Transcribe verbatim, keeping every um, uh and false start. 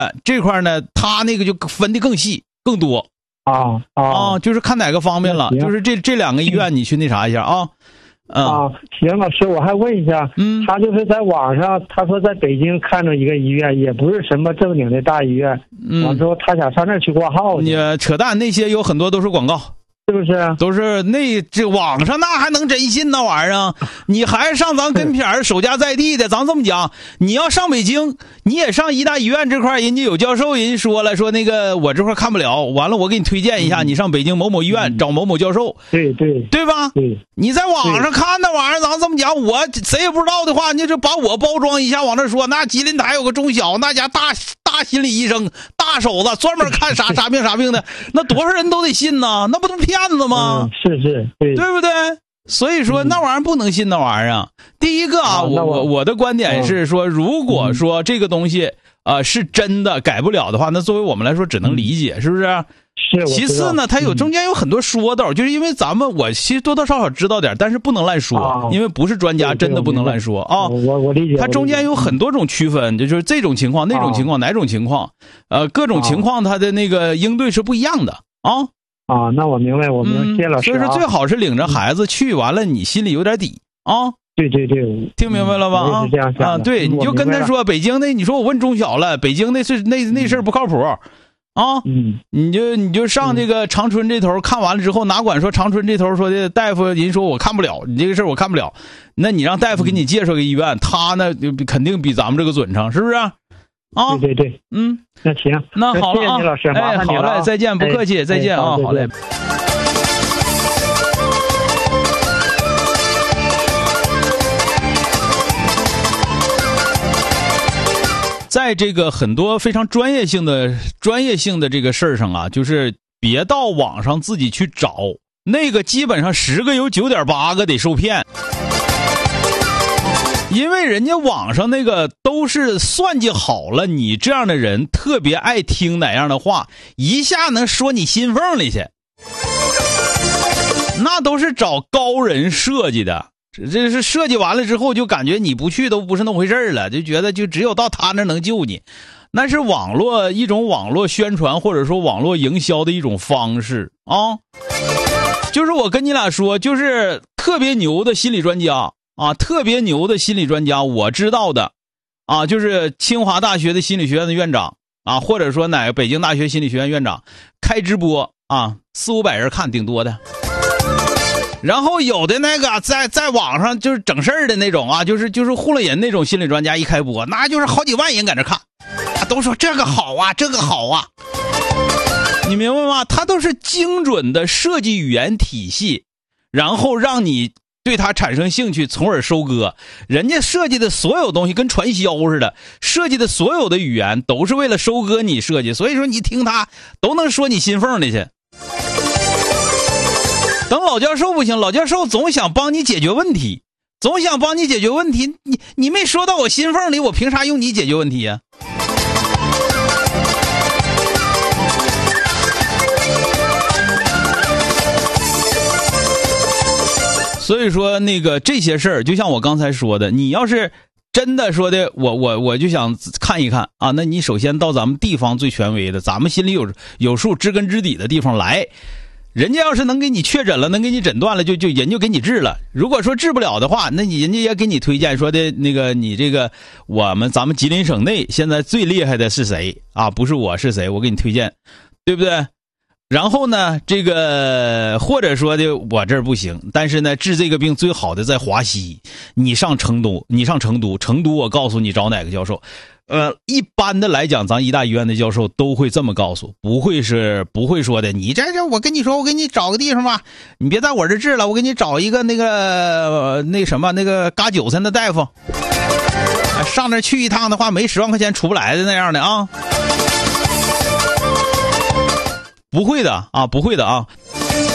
这块呢，他那个就分的更细更多啊啊， 就是看哪个方便了，就是这这两个医院你去那啥一下啊。嗯、 啊，行，老师，我还问一下， 嗯， 他就是在网上，他说在北京看着一个医院，也不是什么正经的大医院， 嗯， 完之后他想上那儿去挂号去， 你扯淡，那些有很多都是广告。 是不是？ 都是那这网上那还能真信那玩意儿啊？你还上咱跟前儿守家在地的，咱这么讲，你要上北京，你也上医大医院这块，人家有教授，人家说了，说那个我这块看不了，完了我给你推荐一下，嗯、你上北京某某医院、嗯、找某某教授， 对对对吧？ 对， 你在网上看那玩意儿，咱这么讲，我谁也不知道的话，你就把我包装一下，往那说，那吉林台有个中小，那家大大心理医生，大手子，专门看啥啥病啥病的，那多少人都得信呢？那不都骗子吗？ 嗯、是是，对， 对不对？所以说、嗯、那玩意儿不能信那玩意儿啊。第一个啊， 啊我我我的观点是说，如果说这个东西呃是真的改不了的话，那作为我们来说只能理解，是不是？ 是。 其次呢，它有中间有很多说道、嗯，就是因为咱们我其实多多少少知道点，但是不能乱说，啊、因为不是专家，真的不能乱说啊。 我我理解。 它中间有很多种区分，就是这种情况、那种情况、啊、哪种情况，呃，各种情况它的那个应对是不一样的啊。 啊，那我明白，我明白，谢谢老师、啊。 所以说最好是领着孩子去，完了你心里有点底啊。 对对对， 听明白了吧？啊， 是这样想啊，对，你就跟他说，北京那，你说我问中小了，北京那是那那事儿不靠谱啊。 嗯， 你就你就上这个长春这头看完了之后，哪管说长春这头说的大夫，人说我看不了，你这个事儿我看不了，那你让大夫给你介绍个医院，他呢肯定比咱们这个准成，是不是？啊， 对对对， 嗯， 那行， 那好了啊， 谢谢你老师，麻烦你了、 哎，好嘞，再见，不客气， 哎、 再见啊， 哎、 好嘞。在这个很多非常专业性的专业性的这个事儿上啊，就是别到网上自己去找，那个基本上十个有九点八个得受骗。因为人家网上那个都是算计好了，你这样的人特别爱听哪样的话，一下能说你心缝里去，那都是找高人设计的。这是设计完了之后，就感觉你不去都不是那么回事了，就觉得就只有到他那能救你。那是网络一种网络宣传或者说网络营销的一种方式啊。就是我跟你俩说，就是特别牛的心理专家。啊，特别牛的心理专家，我知道的，啊，就是清华大学的心理学院的院长啊，或者说哪个北京大学心理学院院长开直播啊，四五百人看顶多的。然后有的那个在在网上就是整事儿的那种啊，就是就是糊弄人那种心理专家一开播，那就是好几万人搁那看，啊，都说这个好啊，这个好啊，你明白吗？他都是精准的设计语言体系，然后让你对他产生兴趣，从而收割。人家设计的所有东西跟传销似的，设计的所有的语言都是为了收割你设计，所以说你听他都能说你心缝里去。等老教授不行，老教授总想帮你解决问题，总想帮你解决问题，你你没说到我心缝里，我凭啥用你解决问题呀？所以说那个这些事儿，就像我刚才说的，你要是真的说的，我我我就想看一看啊，那你首先到咱们地方最权威的，咱们心里有有数、知根知底的地方来，人家要是能给你确诊了，能给你诊断了，就就人就给你治了。如果说治不了的话，那你人家也给你推荐说的那个你这个我们咱们吉林省内现在最厉害的是谁啊？不是我是谁？我给你推荐，对不对？然后呢，这个或者说的我这儿不行，但是呢，治这个病最好的在华西，你上成都，你上成都，成都我告诉你找哪个教授。呃，一般的来讲，咱医大医院的教授都会这么告诉，不会是不会说的。你这这，我跟你说，我给你找个地方吧，你别在我这治了，我给你找一个那个、呃、那什么那个嘎韭菜的大夫，上那去一趟的话，没十万块钱出不来的那样的啊。不会的啊，不会的啊。